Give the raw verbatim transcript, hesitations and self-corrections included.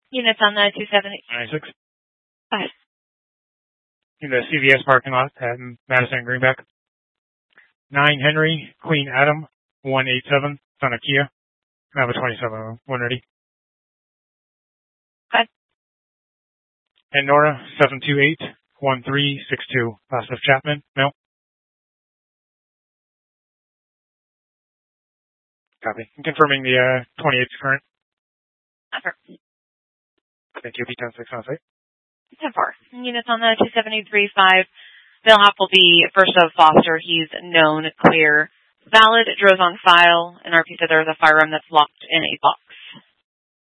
Units on the two seventy. ninety-six. Five. In the C V S parking lot at Madison and Greenback. nine Henry, Queen Adam, one eighty-seven, on a Kia. I have a twenty-seven, one ready. Five. And Nora, seven two eight, one three six two, last of Chapman, no. Copy. I'm confirming the uh, twenty-eighth current. Affirm. Thank you, B ten six on site. ten four. Units on the two seventy-three five. Billhop will be first of Foster. He's known, clear, valid, drove on file, and R P said there was a firearm that's locked in a box.